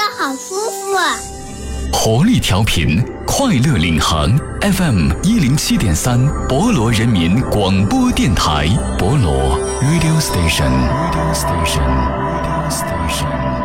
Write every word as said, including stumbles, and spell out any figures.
好舒服啊。 活力调频，快乐领航 F M 一零七点三，博罗人民广播电台，博罗 Radio Station，Radio Station，Radio Station。